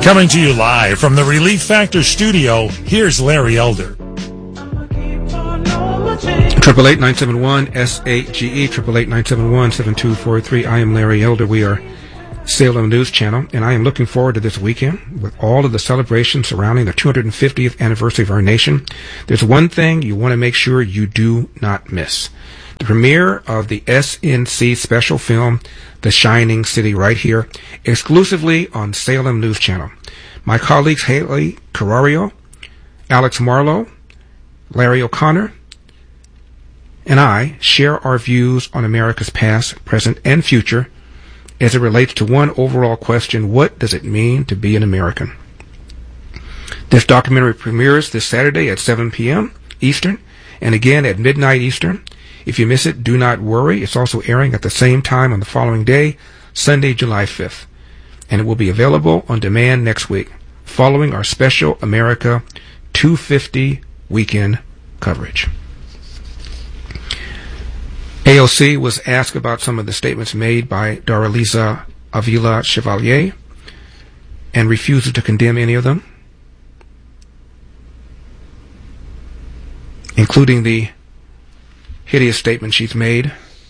Coming to you live from the Relief Factor studio, here's Larry Elder. 888-971-SAGE, 888-971-7243. I am Larry Elder. We are Salem News Channel, and I am looking forward to this weekend with all of the celebrations surrounding the 250th anniversary of our nation. There's one thing you want to make sure you do not miss. The premiere of the SNC special film, The Shining City, right here, exclusively on Salem News Channel. My colleagues Haley Carrario, Alex Marlowe, Larry O'Connor, and I share our views on America's past, present, and future as it relates to one overall question: what does it mean to be an American? This documentary premieres this Saturday at 7 p.m. Eastern, and again at midnight Eastern. If you miss it, do not worry. It's also airing at the same time on the following day, Sunday, July 5th. And it will be available on demand next week, following our special America 250 weekend coverage. AOC was asked about some of the statements made by Daraliza Avila Chevalier and refuses to condemn any of them, including the hideous statement she's made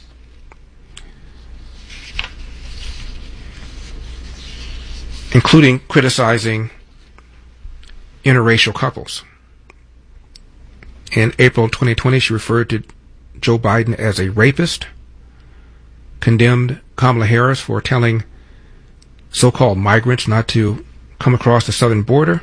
including criticizing interracial couples. In April 2020, she referred to Joe Biden as a rapist, condemned Kamala Harris for telling so-called migrants not to come across the southern border,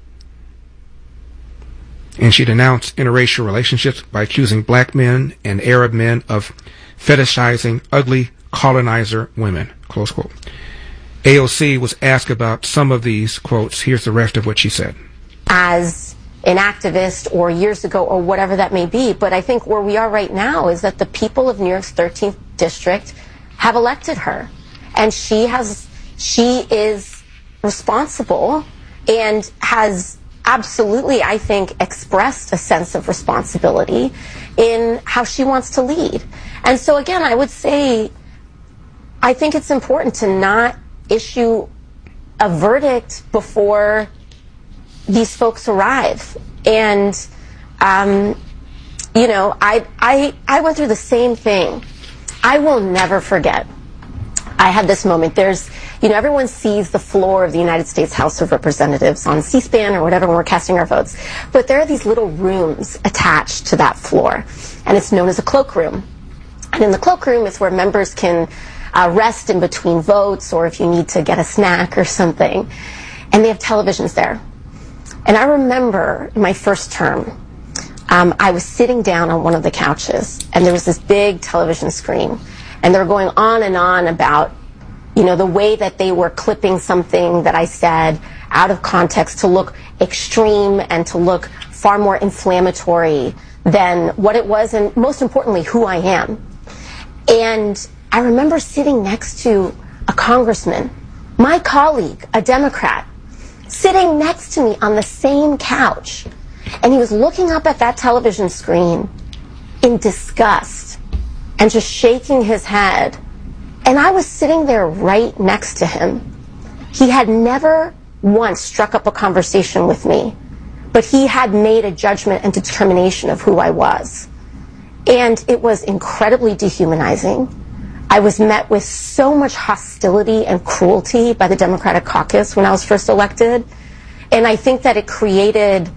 and she denounced interracial relationships by accusing black men and Arab men of fetishizing ugly colonizer women, close quote. AOC was asked about some of these quotes. Here's the rest of what she said. As an activist or years ago or whatever that may be, but I think where we are right now is that the people of New York's 13th district have elected her, and she is responsible and has absolutely, I think, expressed a sense of responsibility in how she wants to lead. And so again, I would say I think it's important to not issue a verdict before these folks arrive. And you know, I went through the same thing. I will never forget. I had this moment. There's, you know, everyone sees the floor of the United States House of Representatives on C-SPAN or whatever when we're casting our votes. But there are these little rooms attached to that floor, and it's known as a cloakroom. And in the cloakroom is where members can rest in between votes, or if you need to get a snack or something. And they have televisions there. And I remember my first term, I was sitting down on one of the couches, and there was this big television screen, and they were going on and on about, you know, the way that they were clipping something that I said out of context to look extreme and to look far more inflammatory than what it was, and most importantly, who I am. And I remember sitting next to a congressman, my colleague, a Democrat, sitting next to me on the same couch, and he was looking up at that television screen in disgust and just shaking his head. And I was sitting there right next to him. He had never once struck up a conversation with me, but he had made a judgment and determination of who I was. And it was incredibly dehumanizing. I was met with so much hostility and cruelty by the Democratic caucus when I was first elected. And I think that it created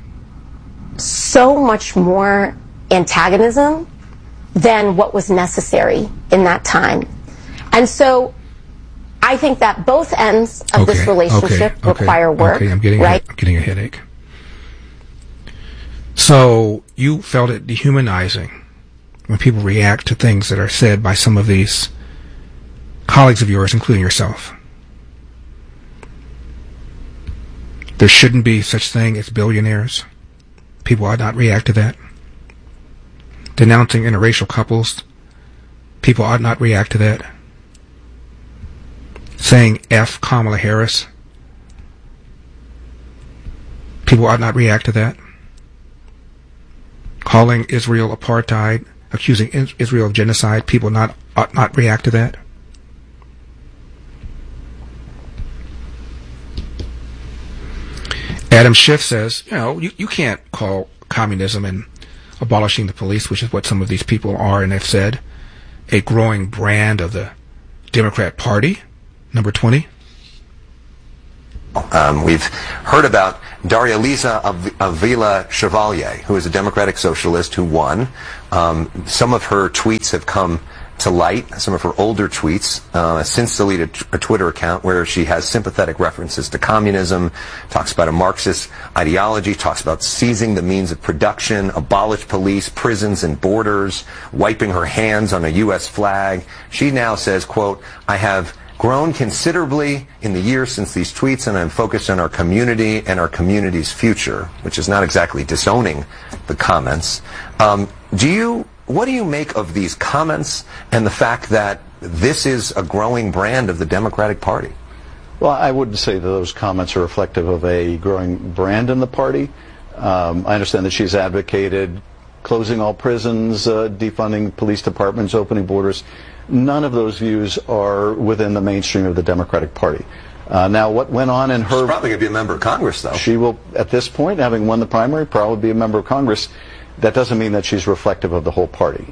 so much more antagonism than what was necessary in that time. And so I think that both ends of this relationship require work. I'm getting a headache. So you felt it dehumanizing when people react to things that are said by some of these colleagues of yours, including yourself. There shouldn't be such thing as billionaires. People ought not react to that. Denouncing interracial couples, people ought not react to that. Saying F Kamala Harris, people ought not react to that. Calling Israel apartheid, accusing Israel of genocide, people ought not react to that. Adam Schiff says, you can't call communism and abolishing the police, which is what some of these people are and have said, a growing brand of the Democrat Party. Number 20. We've heard about Daria Liza Avila Chevalier, who is a Democratic socialist who won. Some of her tweets have come to light, some of her older tweets, since deleted a Twitter account where she has sympathetic references to communism, talks about a Marxist ideology, talks about seizing the means of production, abolish police, prisons, and borders, wiping her hands on a U.S. flag. She now says, quote, "I have grown considerably in the years since these tweets, and I'm focused on our community and our community's future," which is not exactly disowning the comments. What do you make of these comments and the fact that this is a growing brand of the Democratic Party? Well, I wouldn't say that those comments are reflective of a growing brand in the party. I understand that she's advocated closing all prisons, defunding police departments, opening borders. None of those views are within the mainstream of the Democratic Party. Now, what went on in her... She's probably going to be a member of Congress, though. She will, at this point, having won the primary, probably be a member of Congress. That doesn't mean that she's reflective of the whole party.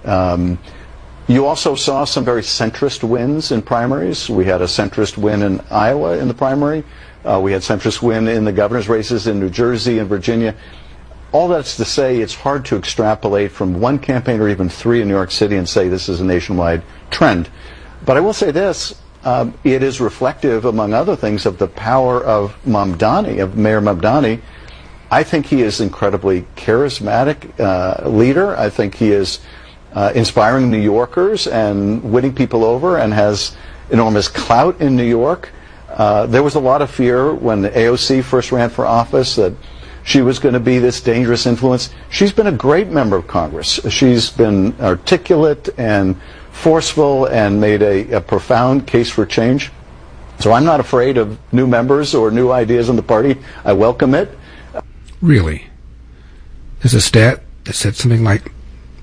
You also saw some very centrist wins in primaries. We had a centrist win in Iowa in the primary. We had centrist win in the governor's races in New Jersey and Virginia. All that's to say it's hard to extrapolate from one campaign or even three in New York City and say this is a nationwide trend. But I will say this, it is reflective, among other things, of the power of Mamdani, of Mayor Mamdani. I think he is incredibly charismatic leader. I think he is inspiring New Yorkers and winning people over and has enormous clout in New York. There was a lot of fear when the AOC first ran for office that she was going to be this dangerous influence. She's been a great member of Congress. She's been articulate and forceful and made a profound case for change. So I'm not afraid of new members or new ideas in the party. I welcome it. Really? There's a stat that said something like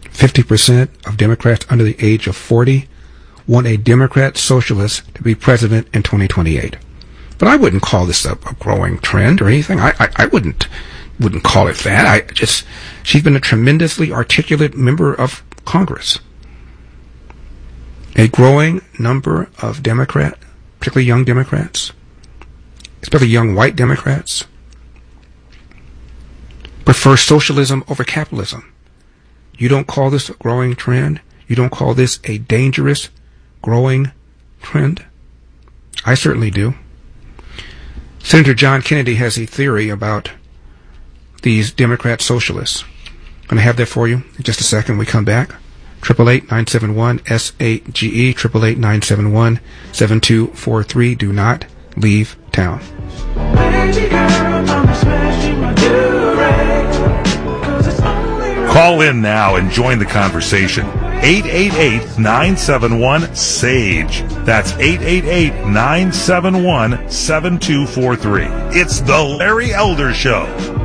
50% of Democrats under the age of 40 want a Democrat socialist to be president in 2028. But I wouldn't call this a growing trend or anything. I wouldn't call it that. She's been a tremendously articulate member of Congress. A growing number of Democrats, particularly young Democrats, especially young white Democrats, prefer socialism over capitalism. You don't call this a growing trend? You don't call this a dangerous growing trend? I certainly do. Senator John Kennedy has a theory about these Democrat socialists. I'm going to have that for you in just a second when we come back. 888-971-SAGE, 888-971-7243. Do not leave town. Call in now and join the conversation. 888-971-SAGE. That's 888-971-7243. It's the Larry Elder Show.